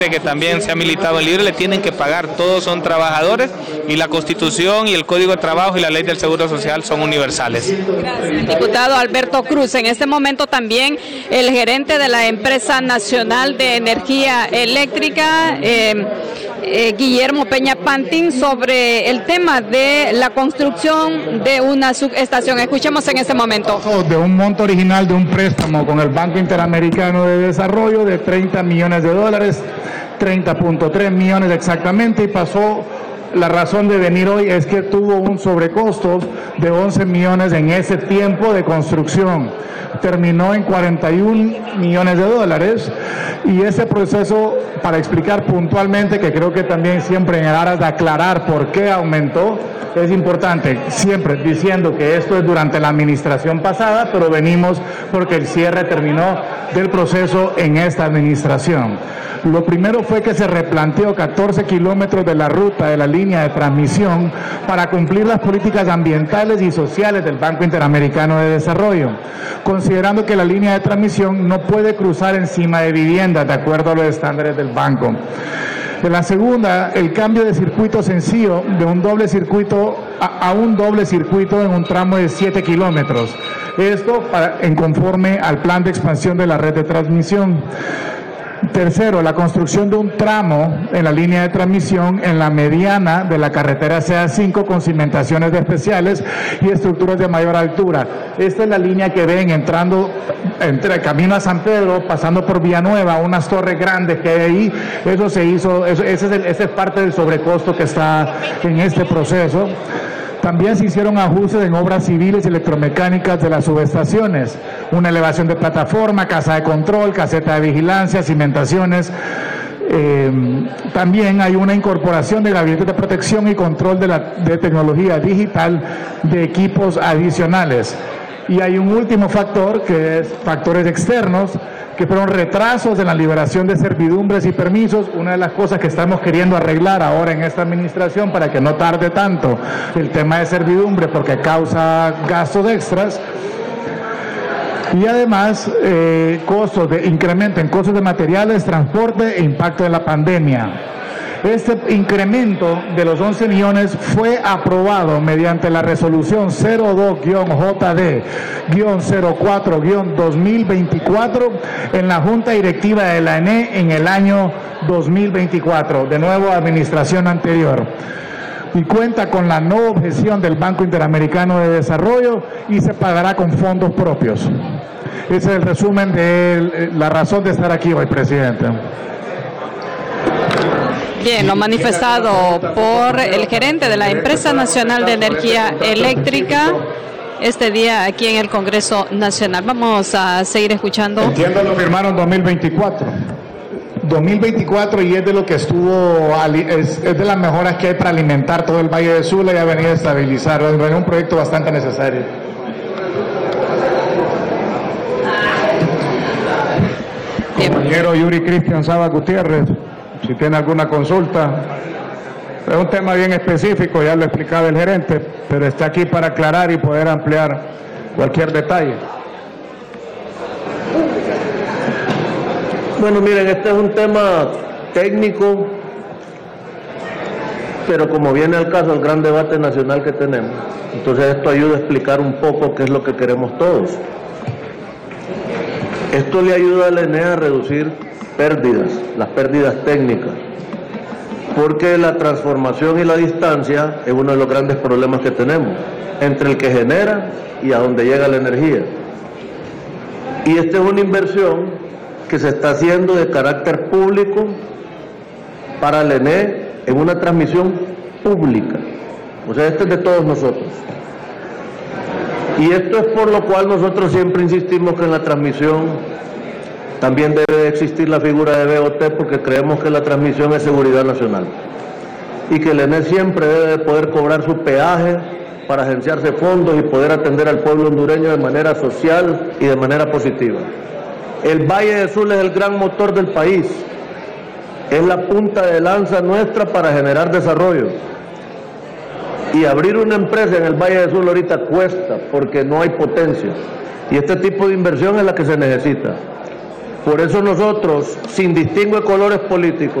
que también se ha militado en Libre, le tienen que pagar, todos son trabajadores y la Constitución y el Código de Trabajo y la Ley del Seguro Social son universales. Gracias. Diputado Alberto Cruz, en este momento también el gerente de la Empresa Nacional de Energía Eléctrica, Guillermo Peña Pantin, sobre el tema de la construcción de una subestación. Escuchemos en este momento. De un monto original de un préstamo con el Banco Interamericano de Desarrollo de $30 millones, 30.3 millones exactamente, y pasó. La razón de venir hoy es que tuvo un sobrecosto de 11 millones en ese tiempo de construcción. Terminó en $41 millones y ese proceso, para explicar puntualmente, que creo que también siempre en aras de aclarar por qué aumentó, es importante, siempre diciendo que esto es durante la administración pasada, pero venimos porque el cierre terminó del proceso en esta administración. Lo primero fue que se replanteó 14 kilómetros de la ruta de la línea de transmisión para cumplir las políticas ambientales y sociales del Banco Interamericano de Desarrollo, considerando que la línea de transmisión no puede cruzar encima de viviendas de acuerdo a los estándares del banco. De la segunda, el cambio de circuito sencillo de un doble circuito a un doble circuito en un tramo de 7 kilómetros. Esto en conforme al plan de expansión de la red de transmisión. Tercero, la construcción de un tramo en la línea de transmisión en la mediana de la carretera CA5 con cimentaciones especiales y estructuras de mayor altura. Esta es la línea que ven entrando entre el camino a San Pedro, pasando por Villanueva, unas torres grandes que hay ahí. Eso se hizo, ese es parte del sobrecosto que está en este proceso. También se hicieron ajustes en obras civiles y electromecánicas de las subestaciones, una elevación de plataforma, casa de control, caseta de vigilancia, cimentaciones. También hay una incorporación de gabinetes de protección y control de tecnología digital de equipos adicionales. Y hay un último factor, que es factores externos, que fueron retrasos en la liberación de servidumbres y permisos, una de las cosas que estamos queriendo arreglar ahora en esta administración para que no tarde tanto el tema de servidumbre, porque causa gastos extras. Y además, incremento en costos de materiales, transporte e impacto de la pandemia. Este incremento de los 11 millones fue aprobado mediante la resolución 02-JD-04-2024 en la Junta Directiva de la ENE en el año 2024, de nuevo administración anterior. Y cuenta con la no objeción del Banco Interamericano de Desarrollo y se pagará con fondos propios. Ese es el resumen de la razón de estar aquí hoy, presidente. Bien, lo manifestado por el gerente de la Empresa Nacional de Energía Eléctrica este día aquí en el Congreso Nacional. Vamos a seguir escuchando. Entiendo, lo firmaron 2024 y es de lo que estuvo, es de las mejoras que hay para alimentar todo el Valle de Sula y ha venido a estabilizar. Es un proyecto bastante necesario. Compañero Yuri Cristian Saba Gutiérrez, si tiene alguna consulta. Es un tema bien específico, ya lo explicaba el gerente, pero está aquí para aclarar y poder ampliar cualquier detalle. Bueno, miren, este es un tema técnico, pero como viene al caso el gran debate nacional que tenemos, entonces esto ayuda a explicar un poco qué es lo que queremos todos. Esto le ayuda a la ENE a reducir pérdidas, las pérdidas técnicas, porque la transformación y la distancia es uno de los grandes problemas que tenemos, entre el que genera y a donde llega la energía. Y esta es una inversión que se está haciendo de carácter público para la ENE en una transmisión pública. O sea, esto es de todos nosotros. Y esto es por lo cual nosotros siempre insistimos que en la transmisión también debe existir la figura de BOT, porque creemos que la transmisión es seguridad nacional. Y que el ENE siempre debe de poder cobrar su peaje para agenciarse fondos y poder atender al pueblo hondureño de manera social y de manera positiva. El Valle de Sula es el gran motor del país. Es la punta de lanza nuestra para generar desarrollo. Y abrir una empresa en el Valle de Sula ahorita cuesta, porque no hay potencia. Y este tipo de inversión es la que se necesita. Por eso nosotros, sin distingo de colores políticos,